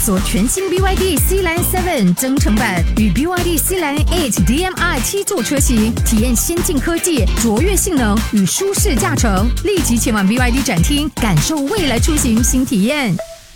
索全新 BYD Sealand 7增程版与 BYD Sealand 8 DM-i 7座车型，体验先进科技、卓越性能与舒适驾乘。立即前往 BYD 展厅，感受未来出行新体验。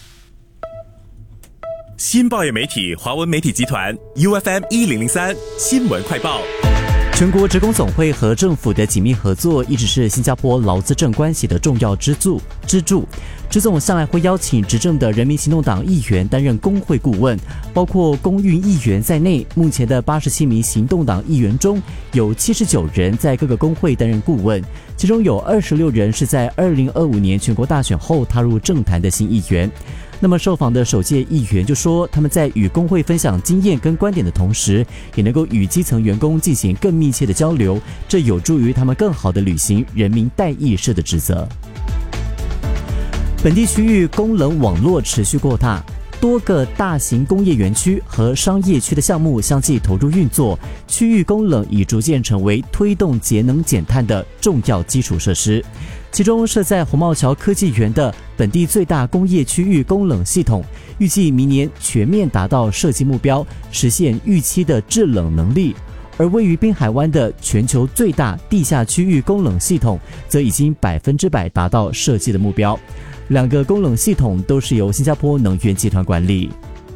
新报业媒体华文媒体集团 UFM1003 新闻快报。 全国职工总会和政府的紧密合作一直是新加坡劳资政关系的重要支柱。职总向来会邀请执政的人民行动党议员担任工会顾问，包括公运议员在内，目前的87名行动党议员中，有79人在各个工会担任顾问，其中有26人是在2025年全国大选后踏入政坛的新议员。那么受访的首届议员就说，他们在与工会分享经验跟观点的同时，也能够与基层员工进行更密切的交流，这有助于他们更好地履行人民代议士的职责。本地区域供冷网络持续扩大，多个大型工业园区和商业区的项目相继投入运作，区域供冷已逐渐成为推动节能减碳的重要基础设施。其中设在红帽桥科技园的本地最大工业区域供冷系统，预计明年全面达到设计目标，实现预期的制冷能力。而位于滨海湾的全球最大地下区域供冷系统，则已经100%达到设计的目标。两个供冷系统都是由新加坡能源集团管理。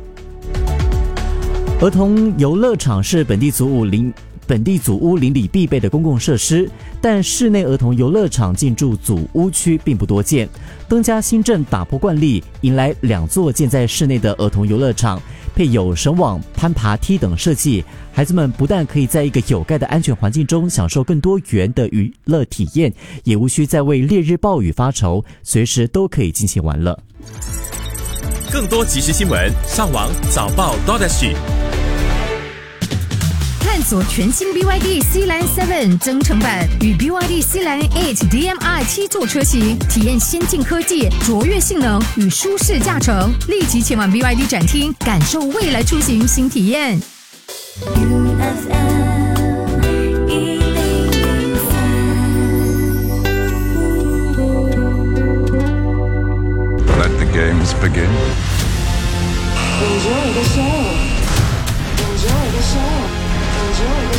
儿童游乐场是本地祖屋邻里必备的公共设施，但室内儿童游乐场进驻祖屋区并不多见。登嘉新镇打破惯例，迎来2座建在室内的儿童游乐场，配有绳网、攀爬梯等设计。孩子们不但可以在一个有盖的安全环境中享受更多元的娱乐体验，也无需再为烈日暴雨发愁，随时都可以尽情玩乐。 更多即时新闻，上网早报 .SG。 探索全新 BYD Sealand 7增程版与 BYD Sealand 8 DM-i 7座车型，体验先进科技、卓越性能与舒适驾乘。立即前往 BYD 展厅，感受未来出行新体验。 Let the games begin. Enjoy the show. Enjoy the show. Enjoy the